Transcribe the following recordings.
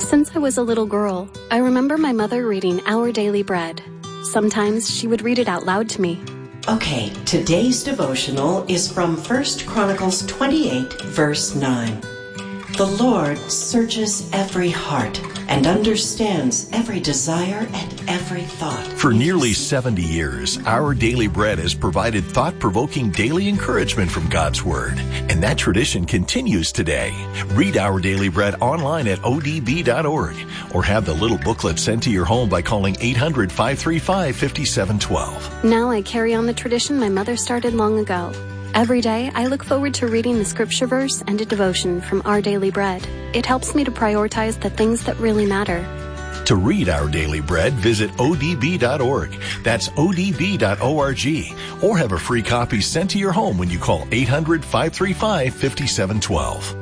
Since I was a little girl, I remember my mother reading Our Daily Bread. Sometimes she would read it out loud to me. Okay, today's devotional is from 1 Chronicles 28, verse 9. The Lord searches every heart and understands every desire and every thought. For nearly 70 years, Our Daily Bread has provided thought-provoking daily encouragement from God's Word. And that tradition continues today. Read Our Daily Bread online at odb.org or have the little booklet sent to your home by calling 800-535-5712. Now I carry on the tradition my mother started long ago. Every day, I look forward to reading the scripture verse and a devotion from Our Daily Bread. It helps me to prioritize the things that really matter. To read Our Daily Bread, visit odb.org. That's odb.org. Or have a free copy sent to your home when you call 800-535-5712.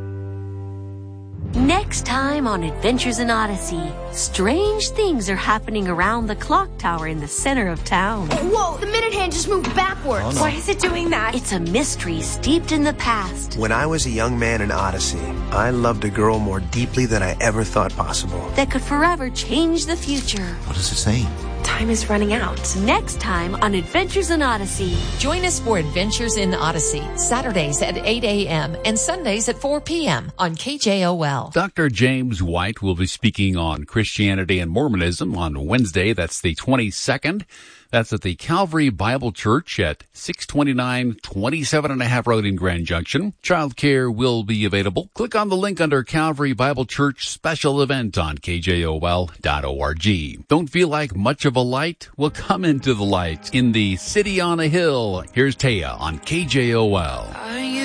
Next time on Adventures in Odyssey, strange things are happening around the clock tower in the center of town. Whoa, the minute hand just moved backwards. Oh, no. Why is it doing that? It's a mystery steeped in the past When I was a young man in Odyssey, I loved a girl more deeply than I ever thought possible. that could forever change the future. What does it say? Time is running out. Next time on Adventures in Odyssey. Join us for Adventures in Odyssey, Saturdays at 8 a.m. and Sundays at 4 p.m. on KJOL. Dr. James White will be speaking on Christianity and Mormonism on Wednesday. That's the 22nd. That's at the Calvary Bible Church at 629 27.5 Road in Grand Junction. Childcare will be available. Click on the link under Calvary Bible Church special event on KJOL.org. Don't feel like much of a light? Well, come into the light in the city on a hill. Here's Taya on KJOL.